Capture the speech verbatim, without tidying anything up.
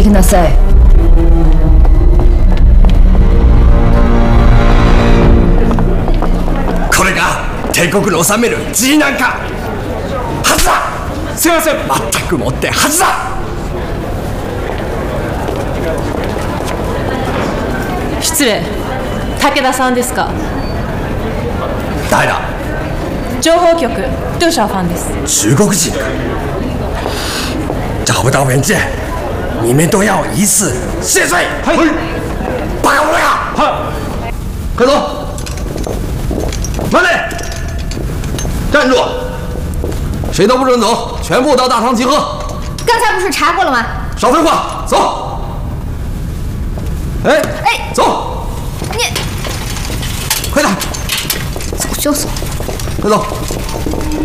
ってきなさい。 これが帝国の治めるGなんかはずだ。すいません、全くもってはずだ。 失礼、武田さんですか？ 誰だ？ 情報局杜小凡です。 中国人？找不到文件，你们都要以死谢罪。 はい。 バカ者呀！ 好，快走！慢点，站住！谁都不准走，全部到大堂集合。 刚才不是查过了吗？ 少废话，走！哎哎， 走！ 你快点， 走就走。 快走！